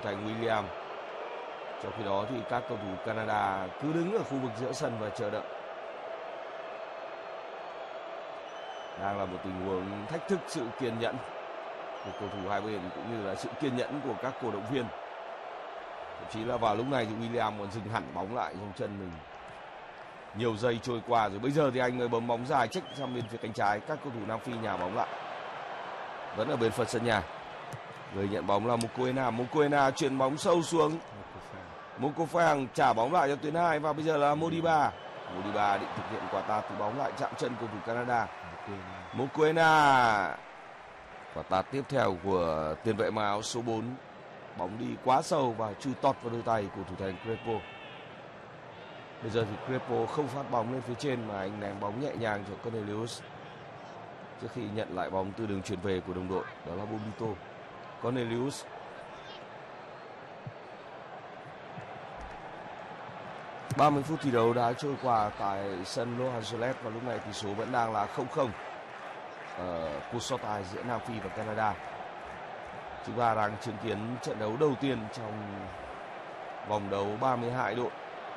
thành William. Trong khi đó thì các cầu thủ Canada cứ đứng ở khu vực giữa sân và chờ đợi. Đang là một tình huống thách thức sự kiên nhẫn của cầu thủ hai bên cũng như là sự kiên nhẫn của các cổ động viên. Thậm chí là vào lúc này thì William còn dừng hẳn bóng lại trong chân mình. Nhiều giây trôi qua rồi, bây giờ thì anh mới bấm bóng dài check sang bên phía cánh trái. Các cầu thủ Nam Phi nhả bóng lại, vẫn ở bên phần sân nhà. Người nhận bóng là Mokoena chuyền bóng sâu xuống. Mokofang trả bóng lại cho tuyến 2 và bây giờ là Modiba định thực hiện quả tạt từ bóng lại chạm chân cầu thủ Canada. Mokoena, quả tạt tiếp theo của tiền vệ mang áo số 4. Bóng đi quá sâu và chui tọt vào đôi tay của thủ thành Crepo. Bây giờ thì Crepo không phát bóng lên phía trên mà anh ném bóng nhẹ nhàng cho Cornelius trước khi nhận lại bóng từ đường chuyền về của đồng đội, đó là Bombito. Cornelius, ba 30 phút thi đấu đã trôi qua tại sân Los Angeles và lúc này tỷ số vẫn đang là 0-0 ở cuộc so tài giữa Nam Phi và Canada. Chúng ta đang chứng kiến trận đấu đầu tiên trong vòng đấu 32 đội.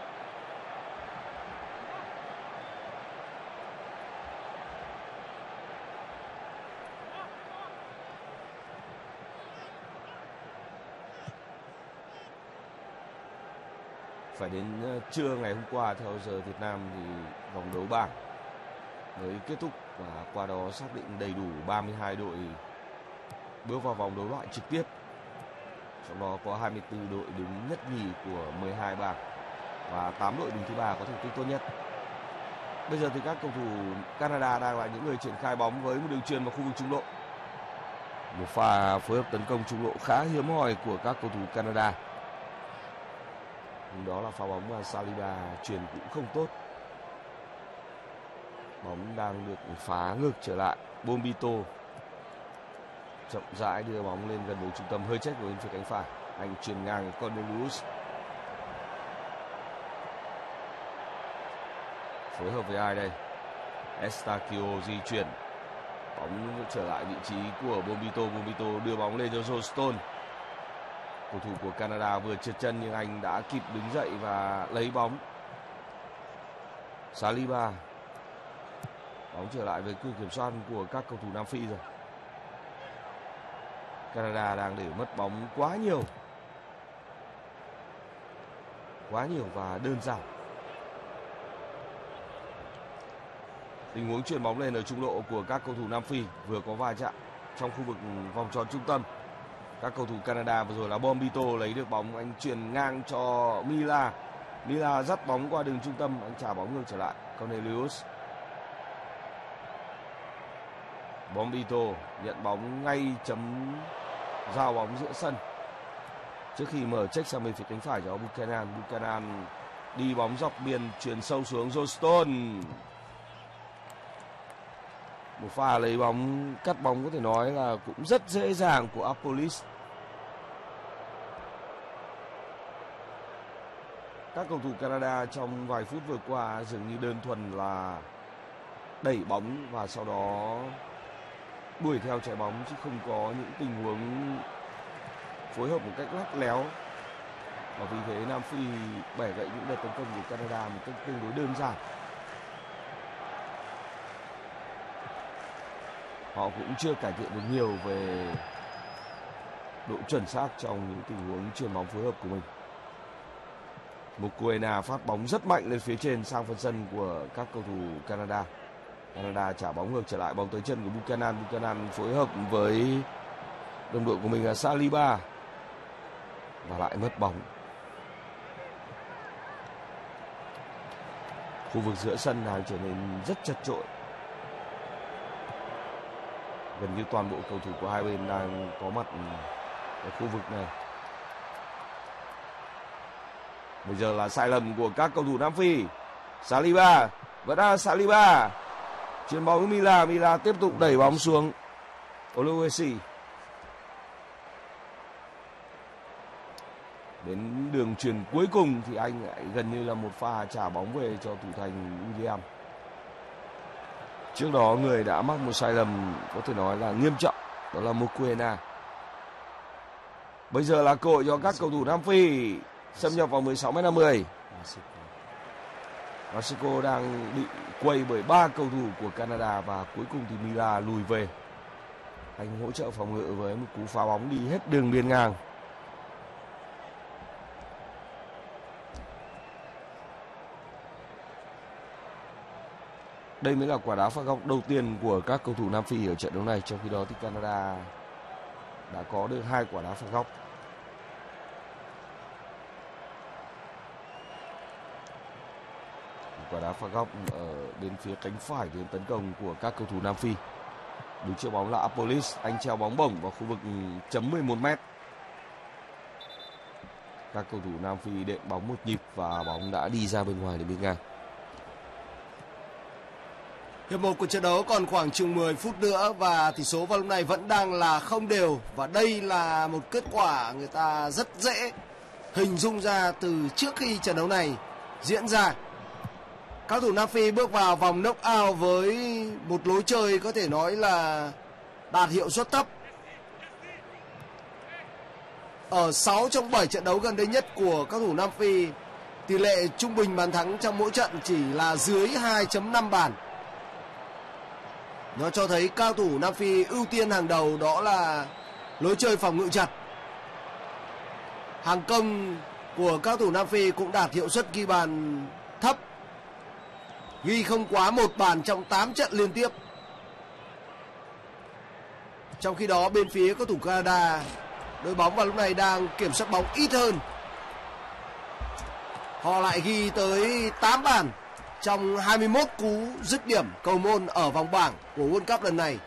Phải đến trưa ngày hôm qua theo giờ Việt Nam thì vòng đấu bảng mới kết thúc và qua đó xác định đầy đủ 32 đội bước vào vòng đấu loại trực tiếp. Trong đó có 24 đội đứng nhất nhì của 12 bảng và 8 đội đứng thứ ba có thành tích tốt nhất. Bây giờ thì các cầu thủ Canada đang là những người triển khai bóng với một đường chuyền vào khu vực trung lộ. Một pha phối hợp tấn công trung lộ khá hiếm hoi của các cầu thủ Canada. Đó là pha bóng mà Saliba chuyền cũng không tốt. Bóng đang được phá ngược trở lại. Bombito chậm rãi đưa bóng lên gần đối trung tâm, hơi check vào bên phía cánh phải. Anh chuyền ngang Cornelius. Phối hợp với ai đây? Estacio di chuyển. Bóng trở lại vị trí của Bombito. Bombito đưa bóng lên cho Johnston. Cầu thủ của Canada vừa trượt chân nhưng anh đã kịp đứng dậy và lấy bóng. Saliba. Bóng trở lại với quyền kiểm soát của các cầu thủ Nam Phi rồi. Canada đang để mất bóng quá nhiều và đơn giản. Tình huống chuyền bóng lên ở trung lộ của các cầu thủ Nam Phi vừa có va chạm trong khu vực vòng tròn trung tâm. Các cầu thủ Canada vừa rồi là Bombito lấy được bóng, anh chuyền ngang cho Mila dắt bóng qua đường trung tâm, anh trả bóng ngược trở lại. Cornelius. Bombito nhận bóng ngay chấm giao bóng giữa sân trước khi mở check sang bên phía cánh phải cho Buchanan đi bóng dọc biên chuyền sâu xuống Johnston. Một pha lấy bóng, cắt bóng có thể nói là cũng rất dễ dàng của Apolis. Các cầu thủ Canada trong vài phút vừa qua dường như đơn thuần là đẩy bóng và sau đó đuổi theo trái bóng chứ không có những tình huống phối hợp một cách lắt léo. Và vì thế Nam Phi bẻ gãy những đợt tấn công của Canada một cách tương đối đơn giản. Họ cũng chưa cải thiện được nhiều về độ chuẩn xác trong những tình huống chuyền bóng phối hợp của mình. Mokoena phát bóng rất mạnh lên phía trên sang phần sân của các cầu thủ Canada. Canada trả bóng ngược trở lại, bóng tới chân của Buchanan phối hợp với đồng đội của mình là Saliba và lại mất bóng. Khu vực giữa sân đang trở nên rất chật chội. Gần như toàn bộ cầu thủ của hai bên đang có mặt ở khu vực này. Bây giờ là sai lầm của các cầu thủ Nam Phi. Saliba, vẫn là Saliba. Chuyền bóng Mila tiếp tục đẩy bóng xuống. Oluwesi. Đến đường chuyền cuối cùng thì anh lại gần như là một pha trả bóng về cho thủ thành William. Trước đó người đã mắc một sai lầm có thể nói là nghiêm trọng, đó là Mokoena. Bây giờ là cơ hội cho các cầu thủ Nam Phi xâm nhập vào 16m50. Mexico đang bị quây bởi 3 cầu thủ của Canada và cuối cùng thì Mila lùi về. Anh hỗ trợ phòng ngự với một cú phá bóng đi hết đường biên ngang. Đây mới là quả đá phạt góc đầu tiên của các cầu thủ Nam Phi ở trận đấu này. Trong khi đó thì Canada đã có được 2 quả đá phạt góc. Quả đá phạt góc ở bên phía cánh phải đến tấn công của các cầu thủ Nam Phi. Đứng trước bóng là Apolis, anh treo bóng bổng vào khu vực chấm 11m. Các cầu thủ Nam Phi đệm bóng một nhịp và bóng đã đi ra bên ngoài để bên ngang. Hiệp 1 của trận đấu còn khoảng chừng 10 phút nữa và tỷ số vào lúc này vẫn đang là không đều. Và đây là một kết quả người ta rất dễ hình dung ra từ trước khi trận đấu này diễn ra. Các thủ Nam Phi bước vào vòng knock-out với một lối chơi có thể nói là đạt hiệu suất thấp. Ở 6 trong 7 trận đấu gần đây nhất của các thủ Nam Phi, tỷ lệ trung bình bàn thắng trong mỗi trận chỉ là dưới 2.5 bàn. Nó cho thấy cao thủ Nam Phi ưu tiên hàng đầu đó là lối chơi phòng ngự chặt. Hàng công của các thủ Nam Phi cũng đạt hiệu suất ghi bàn thấp, ghi không quá 1 bàn trong 8 trận liên tiếp. Trong khi đó bên phía các thủ Canada, đội bóng vào lúc này đang kiểm soát bóng ít hơn. Họ lại ghi tới 8 bàn trong 21 cú dứt điểm cầu môn ở vòng bảng của World Cup lần này.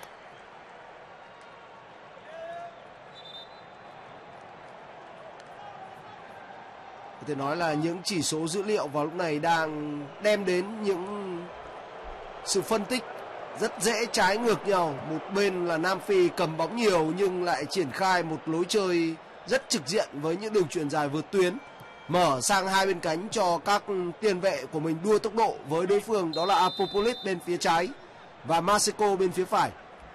Có thể nói là những chỉ số dữ liệu vào lúc này đang đem đến những sự phân tích rất dễ trái ngược nhau. Một bên là Nam Phi cầm bóng nhiều nhưng lại triển khai một lối chơi rất trực diện với những đường chuyền dài vượt tuyến, mở sang hai bên cánh cho các tiền vệ của mình đua tốc độ với đối phương, đó là Apopolis bên phía trái và Mexico bên phía phải.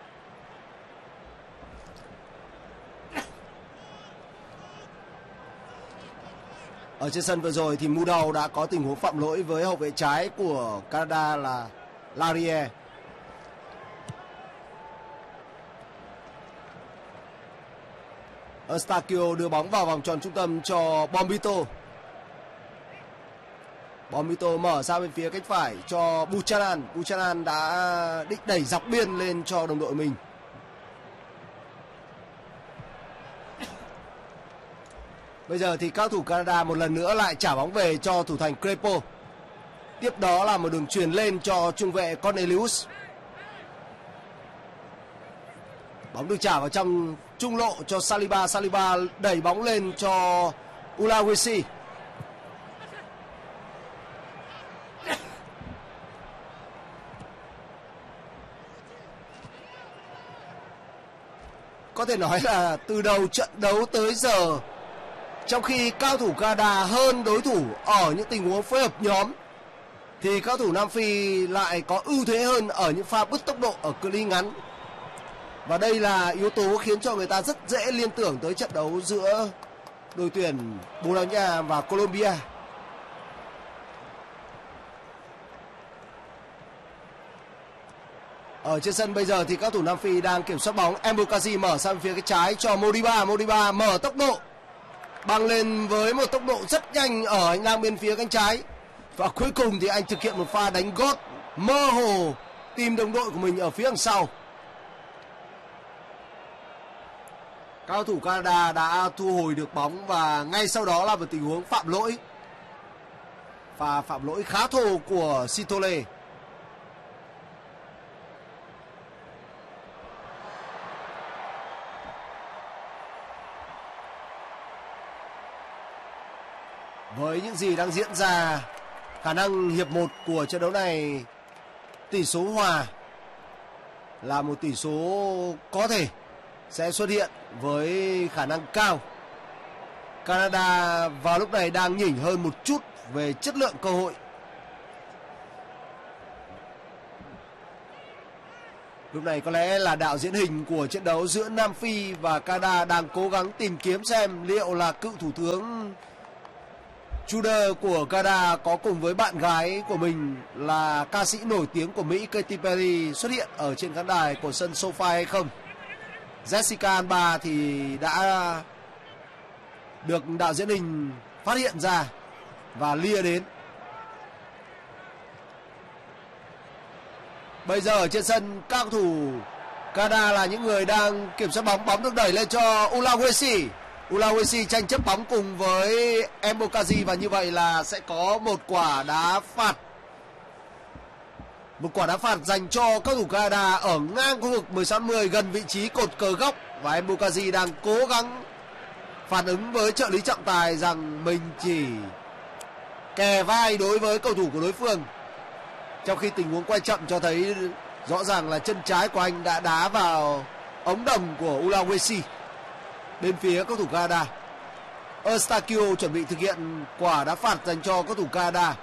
Ở trên sân vừa rồi thì Mudau đã có tình huống phạm lỗi với hậu vệ trái của Canada là Larie. Eustáquio đưa bóng vào vòng tròn trung tâm cho Bombito. Bombito mở ra bên phía cánh phải cho Buchanan. Buchanan đã định đẩy dọc biên lên cho đồng đội mình. Bây giờ thì các thủ Canada một lần nữa lại trả bóng về cho thủ thành Crepo. Tiếp đó là một đường chuyền lên cho trung vệ Cornelius. Bóng được trả vào trong trung lộ cho Saliba. Saliba đẩy bóng lên cho Ulawesi. Có thể nói là từ đầu trận đấu tới giờ, trong khi cao thủ Canada hơn đối thủ ở những tình huống phối hợp nhóm, thì cao thủ Nam Phi lại có ưu thế hơn ở những pha bứt tốc độ ở cự ly ngắn. Và đây là yếu tố khiến cho người ta rất dễ liên tưởng tới trận đấu giữa đội tuyển Bồ Đào Nha và Colombia. Ở trên sân bây giờ thì các thủ Nam Phi đang kiểm soát bóng. Embukazi mở sang phía cái trái cho Modiba. Modiba mở tốc độ, băng lên với một tốc độ rất nhanh ở hành lang bên phía cánh trái. Và cuối cùng thì anh thực hiện một pha đánh gót mơ hồ tìm đồng đội của mình ở phía đằng sau. Cao thủ Canada đã thu hồi được bóng và ngay sau đó là một tình huống phạm lỗi. Và phạm lỗi khá thô của Sitole. Với những gì đang diễn ra, khả năng hiệp 1 của trận đấu này tỷ số hòa là một tỷ số có thể sẽ xuất hiện với khả năng cao. Canada vào lúc này đang nhỉnh hơn một chút về chất lượng cơ hội. Lúc này có lẽ là đạo diễn hình của trận đấu giữa Nam Phi và Canada đang cố gắng tìm kiếm xem liệu là cựu thủ tướng Trudeau của Canada có cùng với bạn gái của mình là ca sĩ nổi tiếng của Mỹ Katy Perry xuất hiện ở trên khán đài của sân SoFi hay không. Jessica Alba thì đã được đạo diễn hình phát hiện ra và lia đến. Bây giờ ở trên sân, các cầu thủ Canada là những người đang kiểm soát bóng. Bóng được đẩy lên cho Ulawaisi. Ulawaisi tranh chấp bóng cùng với Mbokazi và như vậy là sẽ có một quả đá phạt. Một quả đá phạt dành cho các cầu thủ Canada ở ngang khu vực 16-10 gần vị trí cột cờ góc. Và Mbokazi đang cố gắng phản ứng với trợ lý trọng tài rằng mình chỉ kè vai đối với cầu thủ của đối phương. Trong khi tình huống quay chậm cho thấy rõ ràng là chân trái của anh đã đá vào ống đồng của Ulawaisi bên phía cầu thủ Canada. Eustáquio chuẩn bị thực hiện quả đá phạt dành cho cầu thủ Canada.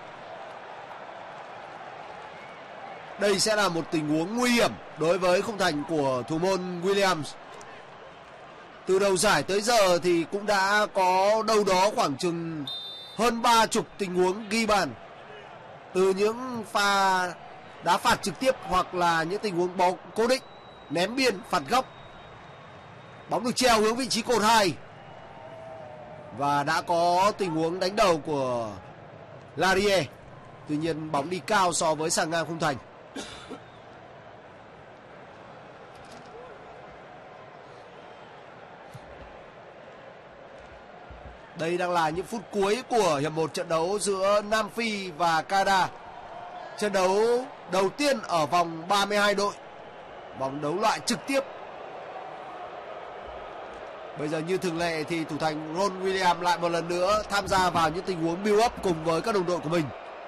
Đây sẽ là một tình huống nguy hiểm đối với khung thành của thủ môn Williams. Từ đầu giải tới giờ thì cũng đã có đâu đó khoảng chừng hơn 30 tình huống ghi bàn, từ những pha đá phạt trực tiếp hoặc là những tình huống bóng cố định, ném biên, phạt góc. Bóng được treo hướng vị trí cột 2 và đã có tình huống đánh đầu của Larie. Tuy nhiên bóng đi cao so với sàng ngang khung thành. Đây đang là những phút cuối của hiệp 1 trận đấu giữa Nam Phi và Canada. Trận đấu đầu tiên ở vòng 32 đội. Vòng đấu loại trực tiếp. Bây giờ như thường lệ thì thủ thành Ron Williams lại một lần nữa tham gia vào những tình huống build up cùng với các đồng đội của mình.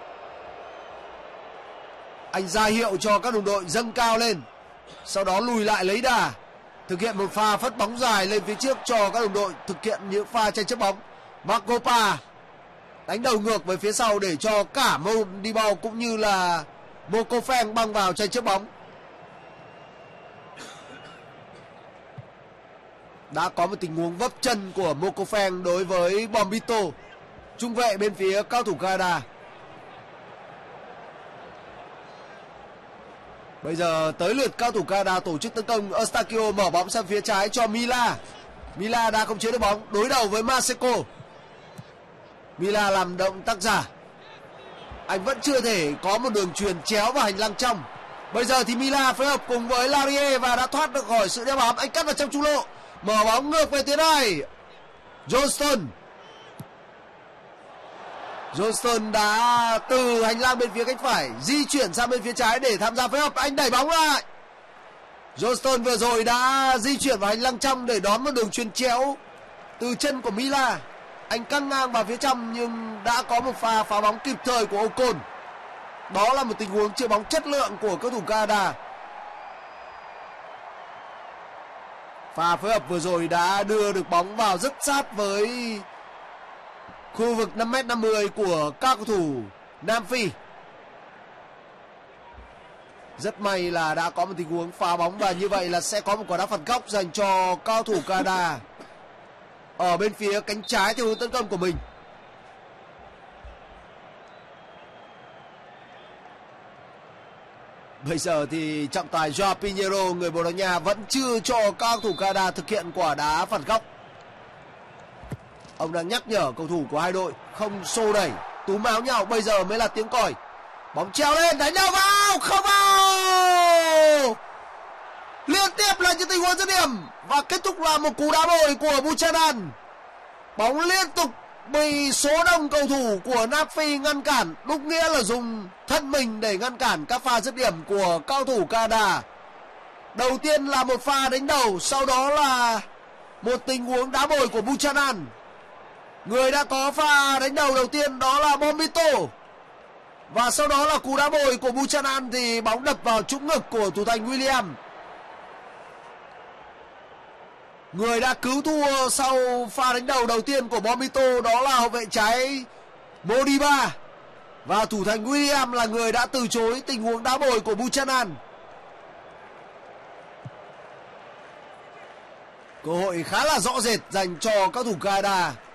Anh ra hiệu cho các đồng đội dâng cao lên, sau đó lùi lại lấy đà, thực hiện một pha phất bóng dài lên phía trước cho các đồng đội thực hiện những pha tranh chấp bóng. Makopa đánh đầu ngược về phía sau để cho cả Modibo cũng như là Mokofeng băng vào tranh chấp bóng. Đã có một tình huống vấp chân của Mokofeng đối với Bombito, trung vệ bên phía cao thủ Canada. Bây giờ tới lượt cao thủ Canada tổ chức tấn công. Eustáquio mở bóng sang phía trái cho Mila. Mila đã không chế được bóng, đối đầu với Maseko. Mila làm động tác giả. Anh vẫn chưa thể có một đường chuyền chéo vào hành lang trong. Bây giờ thì Mila phối hợp cùng với Larie và đã thoát được khỏi sự đeo bám. Anh cắt vào trong trung lộ, mở bóng ngược về tuyến này. Johnston đã từ hành lang bên phía cánh phải di chuyển sang bên phía trái để tham gia phối hợp. Anh đẩy bóng lại. Johnston vừa rồi đã di chuyển vào hành lang trong để đón một đường chuyền chéo từ chân của Mila. Anh căng ngang vào phía trong nhưng đã có một pha phá bóng kịp thời của Ocon. Đó là một tình huống chuyền bóng chất lượng của cầu thủ Canada. Pha phối hợp vừa rồi đã đưa được bóng vào rất sát với khu vực 5m50 của các cầu thủ Nam Phi. Rất may là đã có một tình huống phá bóng và như vậy là sẽ có một quả đá phạt góc dành cho cao thủ Canada ở bên phía cánh trái theo hướng tấn công của mình. Bây giờ thì trọng tài Joao Pinheiro, người Bồ Đào Nha, vẫn chưa cho các cầu thủ Canada thực hiện quả đá phạt góc. Ông đang nhắc nhở cầu thủ của hai đội không xô đẩy, túm áo nhau. Bây giờ mới là tiếng còi. Bóng treo lên, đánh đầu vào, không vào. Liên tiếp là những tình huống dứt điểm và kết thúc là một cú đá bồi của Buchanan. Bóng liên tục bị số đông cầu thủ của Nam Phi ngăn cản, đúng nghĩa là dùng thân mình để ngăn cản các pha dứt điểm của cao thủ Canada. Đầu tiên là một pha đánh đầu, sau đó là một tình huống đá bồi của Buchanan. Người đã có pha đánh đầu đầu tiên đó là Bombito. Và sau đó là cú đá bồi của Buchanan thì bóng đập vào trũng ngực của thủ thành William. Người đã cứu thua sau pha đánh đầu đầu tiên của Bombito đó là hậu vệ trái Modiba. Và thủ thành William là người đã từ chối tình huống đá bồi của Buchanan. Cơ hội khá là rõ rệt dành cho các thủ Canada.